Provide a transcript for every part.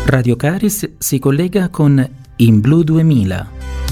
Radio Caris si collega con In Blu 2000.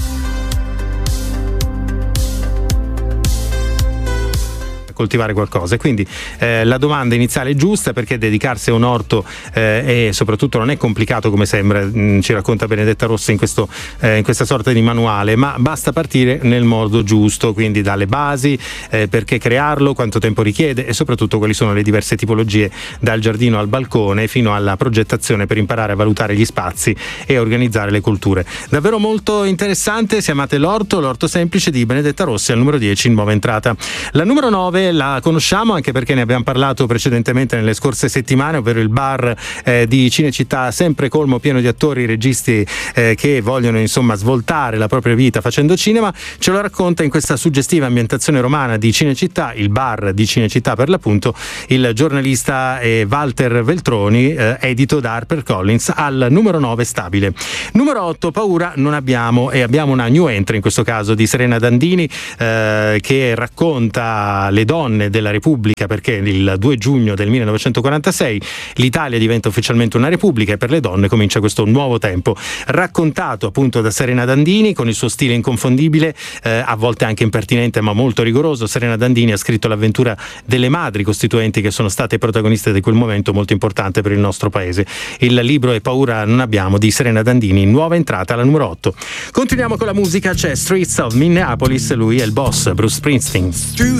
Coltivare qualcosa, e quindi la domanda iniziale è giusta, perché dedicarsi a un orto e soprattutto non è complicato come sembra, ci racconta Benedetta Rossi in questa sorta di manuale, ma basta partire nel modo giusto, quindi dalle basi, perché crearlo, quanto tempo richiede e soprattutto quali sono le diverse tipologie, dal giardino al balcone fino alla progettazione per imparare a valutare gli spazi e a organizzare le colture. Davvero molto interessante. Se amate l'orto semplice di Benedetta Rossi, al numero 10 in nuova entrata. La numero 9 la conosciamo anche perché ne abbiamo parlato precedentemente nelle scorse settimane, ovvero il bar di Cinecittà, sempre colmo, pieno di attori, registi che vogliono insomma svoltare la propria vita facendo cinema. Ce lo racconta in questa suggestiva ambientazione romana di Cinecittà, il bar di Cinecittà per l'appunto, il giornalista Walter Veltroni, edito da HarperCollins, al numero 9 stabile. Numero 8 paura non abbiamo, e abbiamo una new entry in questo caso di Serena Dandini, che racconta le donne della Repubblica, perché il 2 giugno del 1946 l'Italia diventa ufficialmente una repubblica e per le donne comincia questo nuovo tempo, raccontato appunto da Serena Dandini con il suo stile inconfondibile, a volte anche impertinente ma molto rigoroso. Serena Dandini ha scritto l'avventura delle madri costituenti che sono state protagoniste di quel momento molto importante per il nostro paese. Il libro è Paura non abbiamo di Serena Dandini, nuova entrata alla numero 8. Continuiamo con la musica, c'è Streets of Minneapolis, lui è il boss, Bruce Springsteen.